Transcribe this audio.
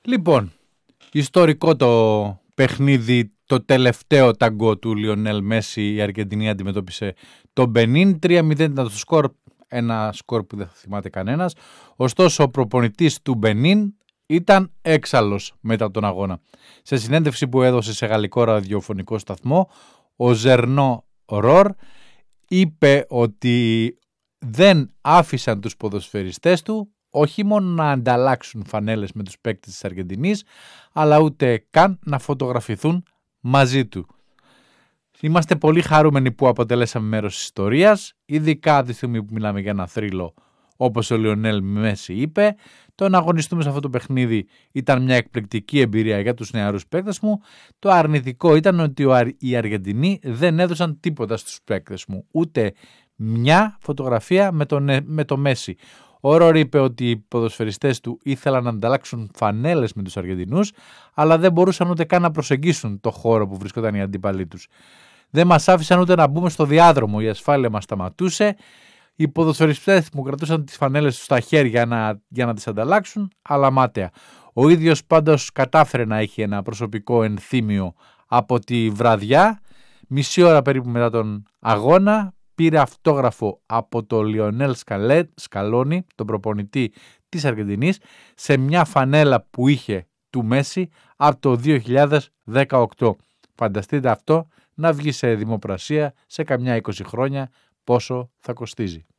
Λοιπόν, ιστορικό το παιχνίδι, το τελευταίο ταγκό του Λιονέλ Μέση. Η Αργεντινή αντιμετώπισε τον Μπενίν. 3-0 ήταν το σκορ, ένα σκορ που δεν θα θυμάται κανένας. Ωστόσο, ο προπονητής του Μπενίν ήταν έξαλλος μετά τον αγώνα. Σε συνέντευξη που έδωσε σε γαλλικό ραδιοφωνικό σταθμό, ο Ζερνό Ρορ είπε ότι δεν άφησαν τους ποδοσφαιριστές του όχι μόνο να ανταλλάξουν φανέλες με τους παίκτες της Αργεντινής, αλλά ούτε καν να φωτογραφηθούν μαζί του. Είμαστε πολύ χαρούμενοι που αποτελέσαμε μέρος της ιστορίας, ειδικά από τη στιγμή που μιλάμε για ένα θρύλο, όπως ο Λιονέλ Μέση είπε. Το να αγωνιστούμε σε αυτό το παιχνίδι ήταν μια εκπληκτική εμπειρία για τους νεαρούς παίκτες μου. Το αρνητικό ήταν ότι οι Αργεντινοί δεν έδωσαν τίποτα στους παίκτες μου, ούτε μια φωτογραφία με το Μέση. Ο Ρορ είπε ότι οι ποδοσφαιριστές του ήθελαν να ανταλλάξουν φανέλες με τους Αργεντινούς, αλλά δεν μπορούσαν ούτε καν να προσεγγίσουν το χώρο που βρισκόταν οι αντίπαλοι τους. Δεν μας άφησαν ούτε να μπούμε στο διάδρομο, η ασφάλεια μας σταματούσε. Οι ποδοσφαιριστές μου κρατούσαν τις φανέλες τους στα χέρια για να τις ανταλλάξουν, αλλά μάταια. Ο ίδιος πάντως κατάφερε να έχει ένα προσωπικό ενθύμιο από τη βραδιά. Μισή ώρα περίπου μετά τον αγώνα πήρε αυτόγραφο από τον Λιονέλ Σκαλόνι, τον προπονητή της Αργεντινής, σε μια φανέλα που είχε του Μέση από το 2018. Φανταστείτε αυτό να βγει σε δημοπρασία σε καμιά 20 χρόνια, πόσο θα κοστίζει.